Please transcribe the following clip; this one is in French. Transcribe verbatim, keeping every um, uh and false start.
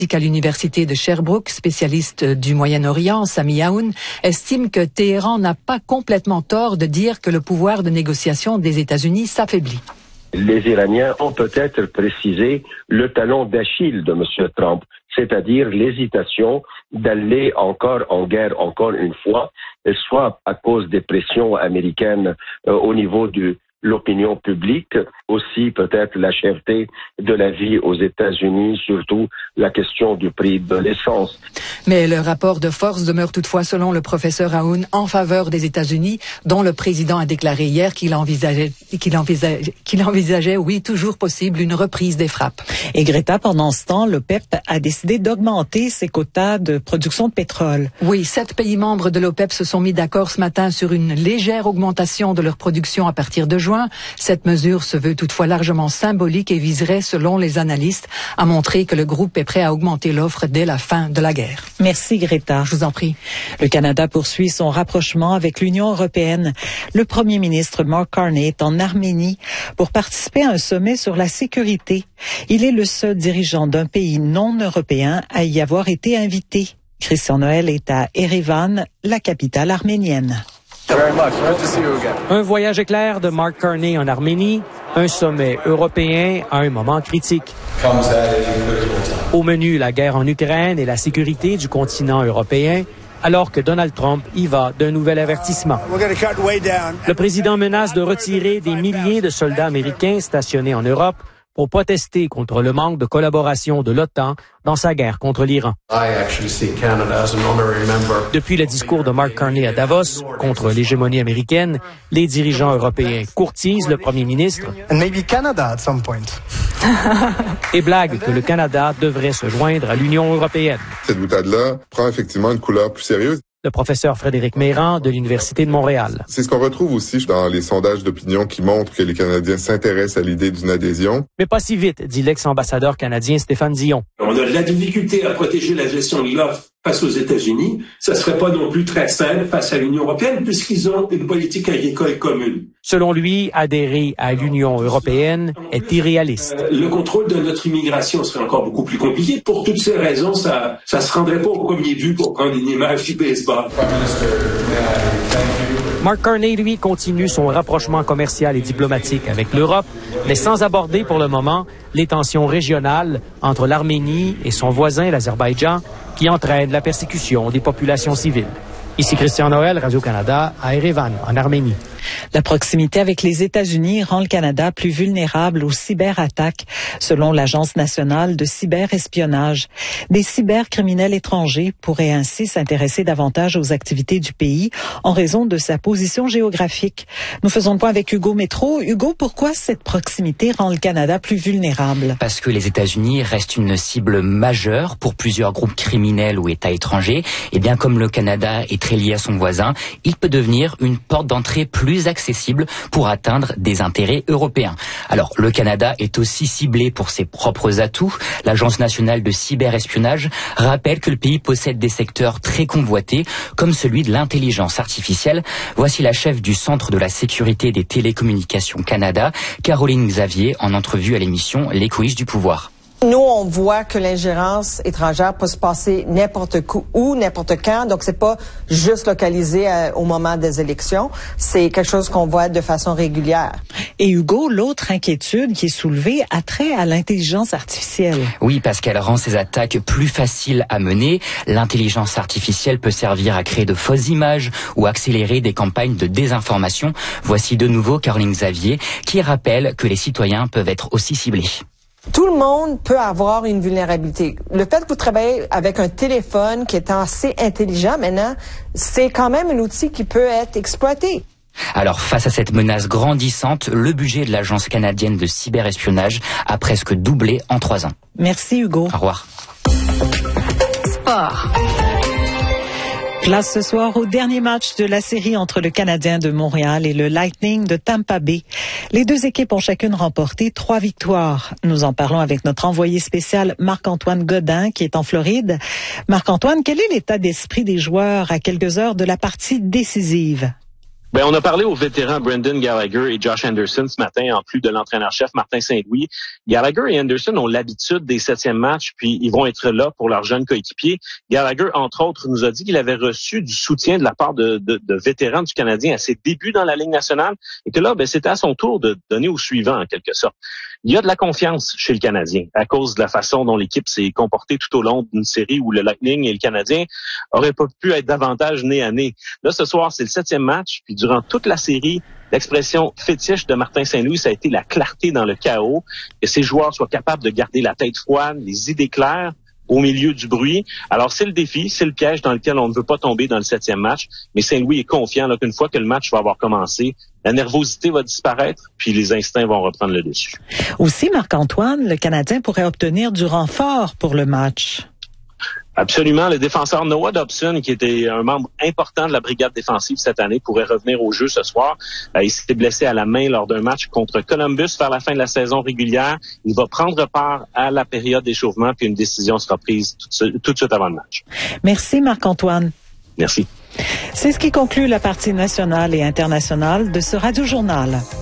à l'université de Sherbrooke, spécialiste du Moyen-Orient, Sami Aoun, estime que Téhéran n'a pas complètement tort de dire que le pouvoir de négociation des États-Unis s'affaiblit. Les Iraniens ont peut-être précisé le talon d'Achille de M. Trump, c'est-à-dire l'hésitation d'aller encore en guerre encore une fois, soit à cause des pressions américaines euh, au niveau de l'opinion publique, aussi peut-être la cherté de la vie aux États-Unis, surtout la question du prix de l'essence. Mais le rapport de force demeure toutefois, selon le professeur Aoun, en faveur des États-Unis, dont le président a déclaré hier qu'il envisageait, qu'il envisageait, qu'il envisageait, oui, toujours possible, une reprise des frappes. Et Greta, pendant ce temps, l'OPEP a décidé d'augmenter ses quotas de production de pétrole. Oui, sept pays membres de l'OPEP se sont mis d'accord ce matin sur une légère augmentation de leur production à partir de juin. Cette mesure se veut toutefois largement symbolique et viserait, selon les analystes, à montrer que le groupe est prêt à augmenter l'offre dès la fin de la guerre. Merci Greta. Je vous en prie. Le Canada poursuit son rapprochement avec l'Union européenne. Le premier ministre Mark Carney est en Arménie pour participer à un sommet sur la sécurité. Il est le seul dirigeant d'un pays non européen à y avoir été invité. Christian Noël est à Erevan, la capitale arménienne. Un voyage éclair de Mark Carney en Arménie, un sommet européen à un moment critique. Au menu, la guerre en Ukraine et la sécurité du continent européen, alors que Donald Trump y va d'un nouvel avertissement. Le président menace de retirer des milliers de soldats américains stationnés en Europe pour protester contre le manque de collaboration de l'OTAN dans sa guerre contre l'Iran. Depuis le discours de Mark Carney à Davos contre l'hégémonie américaine, les dirigeants européens courtisent le premier ministre et blaguent que le Canada devrait se joindre à l'Union européenne. Cette boutade-là prend effectivement une couleur plus sérieuse. Le professeur Frédéric Meyran de l'Université de Montréal. C'est ce qu'on retrouve aussi dans les sondages d'opinion qui montrent que les Canadiens s'intéressent à l'idée d'une adhésion. Mais pas si vite, dit l'ex-ambassadeur canadien Stéphane Dion. On a de la difficulté à protéger la gestion de l'offre face aux États-Unis. Ça serait pas non plus très simple face à l'Union européenne puisqu'ils ont une politique agricole commune. Selon lui, adhérer à l'Union européenne est irréaliste. Le contrôle de notre immigration serait encore beaucoup plus compliqué. Pour toutes ces raisons, ça ça se rendrait pas au premier but pour prendre une image du baseball. Mark Carney, lui, continue son rapprochement commercial et diplomatique avec l'Europe, mais sans aborder pour le moment les tensions régionales entre l'Arménie et son voisin, l'Azerbaïdjan, qui entraînent la persécution des populations civiles. Ici Christian Noël, Radio-Canada, à Erevan, en Arménie. La proximité avec les États-Unis rend le Canada plus vulnérable aux cyberattaques, selon l'Agence nationale de cyberespionnage. Des cybercriminels étrangers pourraient ainsi s'intéresser davantage aux activités du pays en raison de sa position géographique. Nous faisons le point avec Hugo Métro. Hugo, pourquoi cette proximité rend le Canada plus vulnérable? Parce que les États-Unis restent une cible majeure pour plusieurs groupes criminels ou États étrangers. Et bien comme le Canada est très lié à son voisin, il peut devenir une porte d'entrée plus accessible pour atteindre des intérêts européens. Alors, le Canada est aussi ciblé pour ses propres atouts. L'Agence nationale de cyberespionnage rappelle que le pays possède des secteurs très convoités, comme celui de l'intelligence artificielle. Voici la chef du Centre de la sécurité des télécommunications Canada, Caroline Xavier, en entrevue à l'émission Les coulisses du pouvoir. Nous, on voit que l'ingérence étrangère peut se passer n'importe où, n'importe quand. Donc, c'est pas juste localisé à, au moment des élections. C'est quelque chose qu'on voit de façon régulière. Et Hugo, l'autre inquiétude qui est soulevée a trait à l'intelligence artificielle. Oui, parce qu'elle rend ces attaques plus faciles à mener. L'intelligence artificielle peut servir à créer de fausses images ou accélérer des campagnes de désinformation. Voici de nouveau Caroline Xavier qui rappelle que les citoyens peuvent être aussi ciblés. Tout le monde peut avoir une vulnérabilité. Le fait que vous travaillez avec un téléphone qui est assez intelligent maintenant, c'est quand même un outil qui peut être exploité. Alors, face à cette menace grandissante, le budget de l'Agence canadienne de cyberespionnage a presque doublé en trois ans. Merci Hugo. Au revoir. Sport. Place ce soir au dernier match de la série entre le Canadien de Montréal et le Lightning de Tampa Bay. Les deux équipes ont chacune remporté trois victoires. Nous en parlons avec notre envoyé spécial Marc-Antoine Godin qui est en Floride. Marc-Antoine, quel est l'état d'esprit des joueurs à quelques heures de la partie décisive? Ben, on a parlé aux vétérans Brendan Gallagher et Josh Anderson ce matin, en plus de l'entraîneur-chef Martin Saint-Louis. Gallagher et Anderson ont l'habitude des septièmes matchs, puis ils vont être là pour leurs jeunes coéquipiers. Gallagher, entre autres, nous a dit qu'il avait reçu du soutien de la part de, de, de vétérans du Canadien à ses débuts dans la Ligue nationale, et que là, ben, c'était à son tour de donner au suivant, en quelque sorte. Il y a de la confiance chez le Canadien, à cause de la façon dont l'équipe s'est comportée tout au long d'une série où le Lightning et le Canadien auraient pas pu être davantage nez à nez. Là, ce soir, c'est le septième match, puis durant toute la série, l'expression fétiche de Martin Saint-Louis, ça a été la clarté dans le chaos, que ces joueurs soient capables de garder la tête froide, les idées claires au milieu du bruit. Alors, c'est le défi, c'est le piège dans lequel on ne veut pas tomber dans le septième match, mais Saint-Louis est confiant là, qu'une fois que le match va avoir commencé, la nervosité va disparaître, puis les instincts vont reprendre le dessus. Aussi, Marc-Antoine, le Canadien pourrait obtenir du renfort pour le match. Absolument. Le défenseur Noah Dobson, qui était un membre important de la brigade défensive cette année, pourrait revenir au jeu ce soir. Euh, il s'était blessé à la main lors d'un match contre Columbus vers la fin de la saison régulière. Il va prendre part à la période d'échauffement, puis une décision sera prise tout de, tout de suite avant le match. Merci Marc-Antoine. Merci. C'est ce qui conclut la partie nationale et internationale de ce Radio-Journal.